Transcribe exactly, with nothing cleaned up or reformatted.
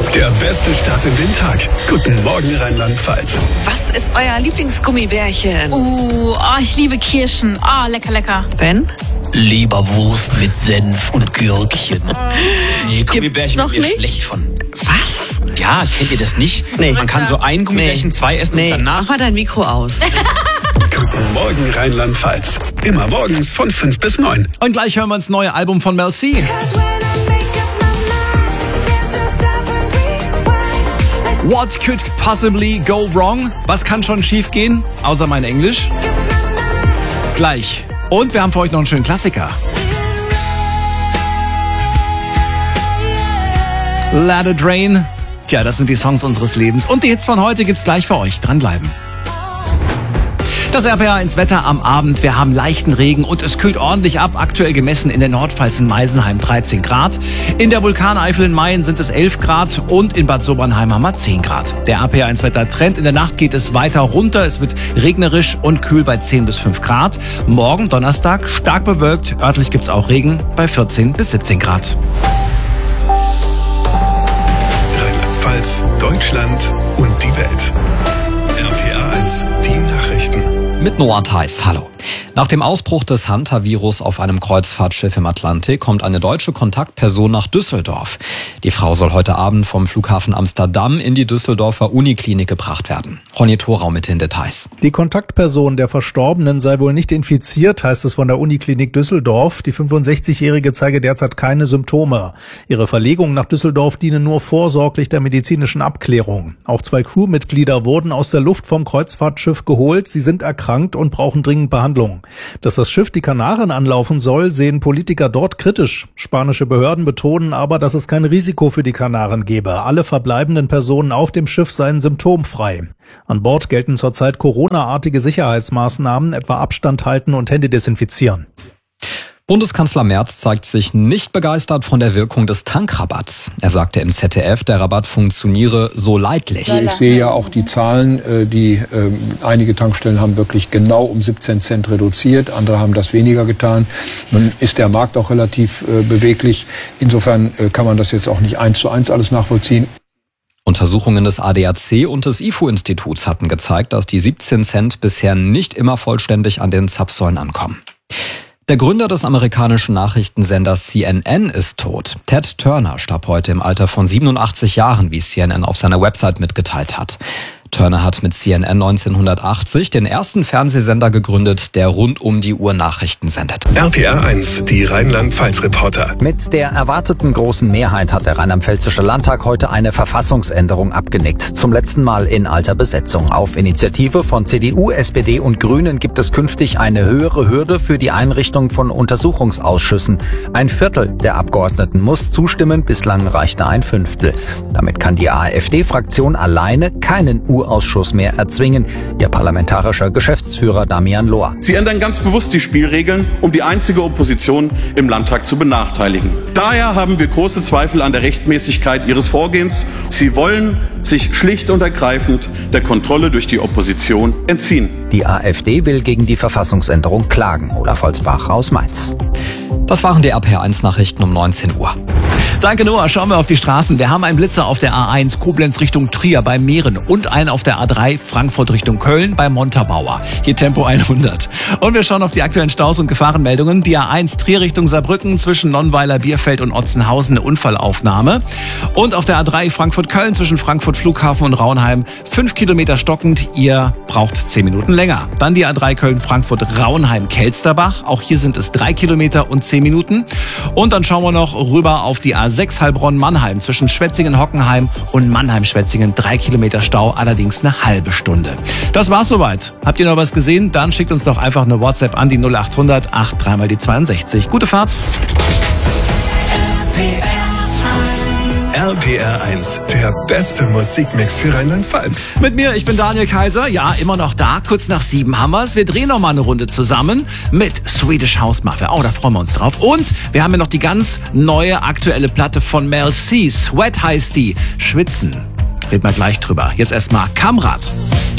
Der beste Start in den Tag. Guten Morgen, Rheinland-Pfalz. Was ist euer Lieblingsgummibärchen? Uh, oh, ich liebe Kirschen. Ah, oh, lecker, lecker. Ben? Leberwurst mit Senf und Gürkchen. Nee, Gummibärchen noch wird mir nicht? schlecht von. Was? Ja, kennt ihr das nicht? Nee. Man kann so ein Gummibärchen, Nee. zwei essen Nee, und danach... mach mal dein Mikro aus. Guten Morgen, Rheinland-Pfalz. Immer morgens von fünf bis neun. Und gleich hören wir uns das neue Album von Mel C. What could possibly go wrong? Was kann schon schief gehen? Außer mein Englisch. Gleich. Und wir haben für euch noch einen schönen Klassiker. Let It Rain. Tja, das sind die Songs unseres Lebens. Und die Hits von heute gibt's gleich für euch. Dranbleiben. Das R P R eins Wetter am Abend. Wir haben leichten Regen und es kühlt ordentlich ab. Aktuell gemessen in der Nordpfalz in Meisenheim dreizehn Grad. In der Vulkaneifel in Mayen sind es elf Grad und in Bad Sobernheim haben wir zehn Grad. Der R P R eins Wettertrend. In der Nacht geht es weiter runter. Es wird regnerisch und kühl bei zehn bis fünf Grad. Morgen Donnerstag stark bewölkt. Örtlich gibt's auch Regen bei vierzehn bis siebzehn Grad. Rheinland-Pfalz, Deutschland und die Welt. R P R eins, die Nachrichten. Mit Noah Theis, hallo. Nach dem Ausbruch des Hantavirus auf einem Kreuzfahrtschiff im Atlantik kommt eine deutsche Kontaktperson nach Düsseldorf. Die Frau soll heute Abend vom Flughafen Amsterdam in die Düsseldorfer Uniklinik gebracht werden. Ronny Thorau mit den Details. Die Kontaktperson der Verstorbenen sei wohl nicht infiziert, heißt es von der Uniklinik Düsseldorf. Die fünfundsechzigjährige zeige derzeit keine Symptome. Ihre Verlegung nach Düsseldorf diene nur vorsorglich der medizinischen Abklärung. Auch zwei Crewmitglieder wurden aus der Luft vom Kreuzfahrtschiff geholt. Sie sind erkrankt und brauchen dringend Behandlung. Dass das Schiff die Kanaren anlaufen soll, sehen Politiker dort kritisch. Spanische Behörden betonen aber, dass es kein Risiko für die Kanaren gebe. Alle verbleibenden Personen auf dem Schiff seien symptomfrei. An Bord gelten zurzeit Corona-artige Sicherheitsmaßnahmen, etwa Abstand halten und Hände desinfizieren. Bundeskanzler Merz zeigt sich nicht begeistert von der Wirkung des Tankrabatts. Er sagte im Z D F, der Rabatt funktioniere so leidlich. Ich sehe ja auch die Zahlen, die äh, einige Tankstellen haben wirklich genau um siebzehn Cent reduziert, andere haben das weniger getan. Nun ist der Markt auch relativ äh, beweglich. Insofern äh, kann man das jetzt auch nicht eins zu eins alles nachvollziehen. Untersuchungen des A D A C und des I F O-Instituts hatten gezeigt, dass die siebzehn Cent bisher nicht immer vollständig an den Zapfsäulen ankommen. Der Gründer des amerikanischen Nachrichtensenders C N N ist tot. Ted Turner starb heute im Alter von siebenundachtzig Jahren, wie C N N auf seiner Website mitgeteilt hat. Turner hat mit C N N neunzehnhundertachtzig den ersten Fernsehsender gegründet, der rund um die Uhr Nachrichten sendet. R P R eins, die Rheinland-Pfalz-Reporter. Mit der erwarteten großen Mehrheit hat der Rheinland-Pfälzische Landtag heute eine Verfassungsänderung abgenickt. Zum letzten Mal in alter Besetzung. Auf Initiative von C D U, S P D und Grünen gibt es künftig eine höhere Hürde für die Einrichtung von Untersuchungsausschüssen. Ein Viertel der Abgeordneten muss zustimmen, bislang reichte ein Fünftel. Damit kann die AfD-Fraktion alleine keinen U-Ausschuss mehr erzwingen. Ihr parlamentarischer Geschäftsführer Damian Lohr. Sie ändern ganz bewusst die Spielregeln, um die einzige Opposition im Landtag zu benachteiligen. Daher haben wir große Zweifel an der Rechtmäßigkeit Ihres Vorgehens. Sie wollen sich schlicht und ergreifend der Kontrolle durch die Opposition entziehen. Die AfD will gegen die Verfassungsänderung klagen. Olaf Holzbach aus Mainz. Das waren die R P R eins Nachrichten um neunzehn Uhr. Danke, Noah. Schauen wir auf die Straßen. Wir haben einen Blitzer auf der A eins Koblenz Richtung Trier bei Meeren und einen auf der A drei Frankfurt Richtung Köln bei Montabaur. Hier Tempo hundert. Und wir schauen auf die aktuellen Staus und Gefahrenmeldungen. Die A eins Trier Richtung Saarbrücken zwischen Nonnweiler, Bierfeld und Otzenhausen eine Unfallaufnahme. Und auf der A drei Frankfurt-Köln zwischen Frankfurt Flughafen und Raunheim fünf Kilometer stockend. Ihr braucht zehn Minuten länger. Dann die A drei Köln-Frankfurt-Raunheim-Kelsterbach. Auch hier sind es drei Kilometer und zehn Minuten. Und dann schauen wir noch rüber auf die A sechs Heilbronn-Mannheim zwischen Schwetzingen-Hockenheim und Mannheim-Schwetzingen. Drei Kilometer Stau, allerdings eine halbe Stunde. Das war's soweit. Habt ihr noch was gesehen? Dann schickt uns doch einfach eine WhatsApp an die null acht hundert acht drei mal die zweiundsechzig. Gute Fahrt. R P R eins, der beste Musikmix für Rheinland-Pfalz. Mit mir, ich bin Daniel Kaiser. Ja, immer noch da. Kurz nach sieben haben wir's. Wir drehen noch mal eine Runde zusammen mit Swedish House Mafia. Oh, da freuen wir uns drauf. Und wir haben ja noch die ganz neue, aktuelle Platte von Mel C. Sweat heißt die. Schwitzen. Reden wir gleich drüber. Jetzt erstmal Kamrat.